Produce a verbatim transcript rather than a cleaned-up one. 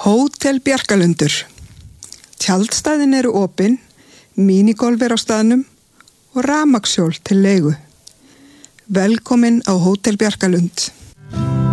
Hótel Bjarkalundur. Tjaldstæðin eru opin, mínigolf er á staðnum og rafmagnshjól til leigu. Velkomin á Hótel Bjarkalund.